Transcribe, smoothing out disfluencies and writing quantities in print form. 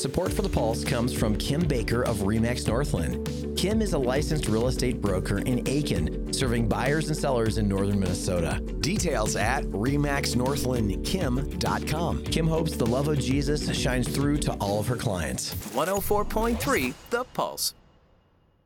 Support for The Pulse comes from Kim Baker of RE/MAX Northland. Kim is a licensed real estate broker in Aiken, serving buyers and sellers in northern Minnesota. Details at remaxnorthlandkim.com. Kim hopes the love of Jesus shines through to all of her clients. 104.3 The Pulse.